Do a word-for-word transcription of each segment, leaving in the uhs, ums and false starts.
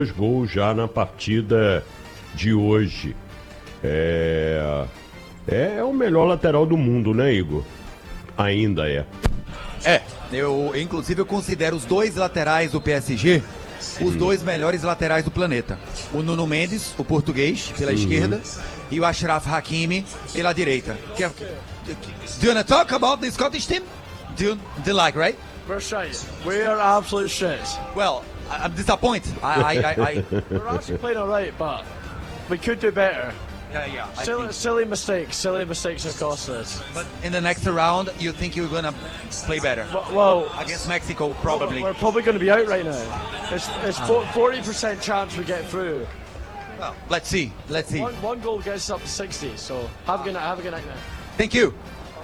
dois gols já na partida de hoje. É, é o melhor lateral do mundo, né, Igor? Ainda é. É, eu inclusive eu considero os dois laterais do P S G os dois melhores laterais do planeta. O Nuno Mendes, o português, pela uhum. esquerda, e o Achraf Hakimi pela direita. Do you want to talk about the Scottish team? Do you, do you like, right? We're shite. We are absolute shit. Well, I'm disappointed. I, I, I, I... We're actually playing alright, but we could do better. Yeah, yeah. Silly, silly mistakes, silly mistakes have cost us. But in the next round, you think you're gonna play better? Well, well against Mexico, probably. We're probably going to be out right now. It's it's forty percent chance we get through. Well, let's see. Let's see. One, one goal gets up to sixty. So have a good night. Have a good night now. Thank you.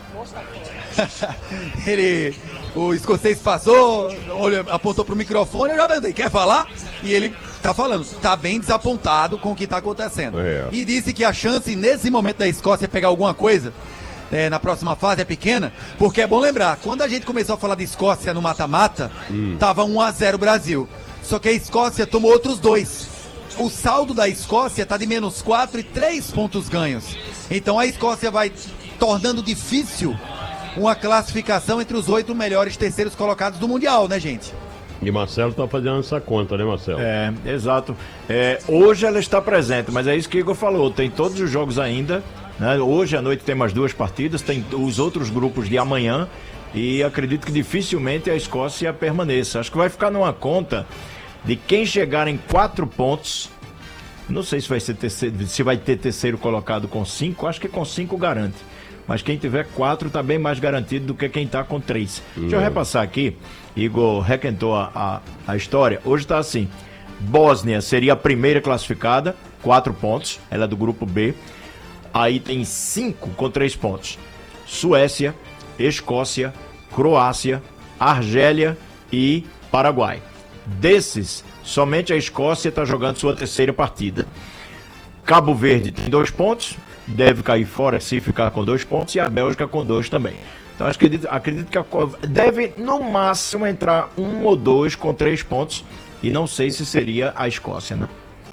Ele, o escocês passou, olha, apontou pro microfone, eu já mandei, quer falar? E ele tá falando, tá bem desapontado com o que tá acontecendo. É. E disse que a chance nesse momento da Escócia pegar alguma coisa é, na próxima fase é pequena, porque é bom lembrar, quando a gente começou a falar de Escócia no mata-mata, hum. tava um a zero Brasil. Só que a Escócia tomou outros dois. O saldo da Escócia tá de menos quatro e três pontos ganhos. Então a Escócia vai tornando difícil uma classificação entre os oito melhores terceiros colocados do Mundial, né, gente? E Marcelo tá fazendo essa conta, né, Marcelo? É, exato. É, hoje ela está presente, mas é isso que o Igor falou, tem todos os jogos ainda, né? Hoje à noite tem mais duas partidas, tem os outros grupos de amanhã e acredito que dificilmente a Escócia permaneça. Acho que vai ficar numa conta de quem chegar em quatro pontos. Não sei se vai, ser terceiro, se vai ter terceiro colocado com cinco, acho que com cinco garante. Mas quem tiver quatro tá bem mais garantido do que quem tá com três. Uhum. Deixa eu repassar aqui. Igor requentou a, a, a história. Hoje tá assim. Bósnia seria a primeira classificada, quatro pontos. Ela é do grupo B. Aí tem cinco com três pontos. Suécia, Escócia, Croácia, Argélia e Paraguai. Desses, somente a Escócia tá jogando sua terceira partida. Cabo Verde tem dois pontos. Deve cair fora se ficar com dois pontos e a Bélgica com dois também. Então acredito, acredito que a, deve no máximo entrar um ou dois com três pontos e não sei se seria a Escócia, né?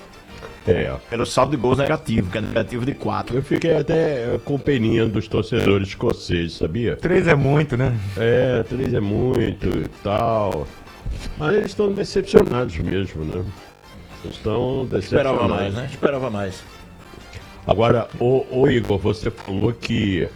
É. Pelo saldo de gols negativo, que é negativo de quatro. Eu fiquei até com peninha dos torcedores escoceses, sabia? Três é muito, né? É, três é muito e tal. Mas eles estão decepcionados mesmo, né? Estão decepcionados. Esperava mais, né? Esperava mais. Agora, ô, ô Igor, você falou que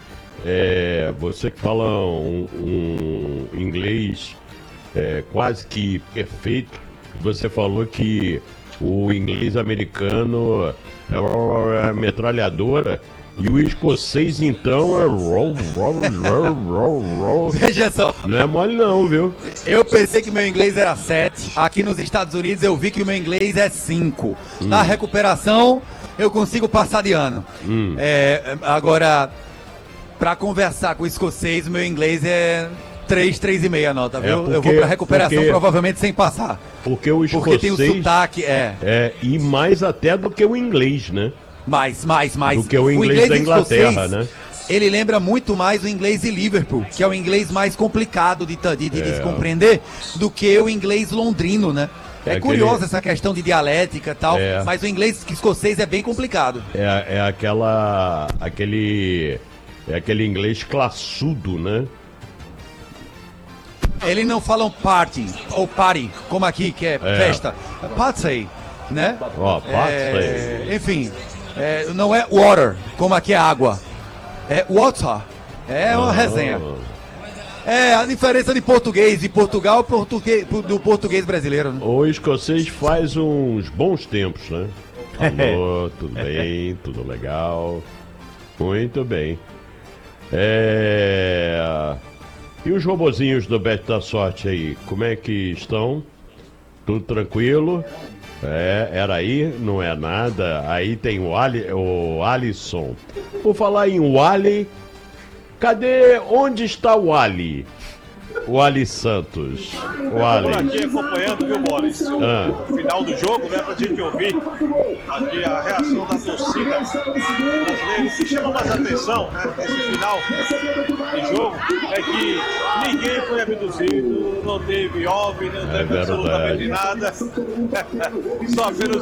é, você que fala um, um inglês é, quase que perfeito, você falou que o inglês americano é uma metralhadora e o escocês então é roll, roll, roll, roll, roll. Veja só. Não é mole não, viu? Eu pensei que meu inglês era sete, aqui nos Estados Unidos eu vi que o meu inglês é cinco. Hum. Na recuperação eu consigo passar de ano. Hum. É, agora, pra conversar com o escocês, meu inglês é três, três e meia nota, viu? É porque, eu vou pra recuperação porque, provavelmente sem passar. Porque o escocês... Porque tem o sotaque, é. É, e mais até do que o inglês, né? Mais, mais, mais. Do que o inglês, o inglês da Inglaterra, escocês, né? Ele lembra muito mais o inglês de Liverpool, que é o inglês mais complicado de, de, de, é. de se compreender, do que o inglês londrino, né? É, é curiosa aquele... essa questão de dialética e tal, é. Mas o inglês escocês é bem complicado. É, é aquela... aquele... é aquele inglês classudo, né? Eles não falam party ou party, como aqui, que é, é. festa. Party, né? Ó, oh, party. É, enfim, é, não é water, como aqui é água. É water. É uma oh. resenha. É a diferença de português de Portugal português, do português brasileiro. Né? O escocês faz uns bons tempos, né? Alô, tudo bem, tudo legal. Muito bem. É... E os robozinhos do Bet da Sorte aí, como é que estão? Tudo tranquilo? É, era aí, não é nada. Aí tem o, Ali, o Alisson. Por falar em Wally, cadê? Onde está o Wally? O Ali Santos. O Ali. Estou aqui acompanhando, viu, Boris? Ah. O final do jogo, né, pra gente ouvir aqui a reação da torcida brasileira. O que chama mais atenção, né, nesse final de jogo é que ninguém foi abduzido, não teve O V N I, não teve É absolutamente nada. Só apenas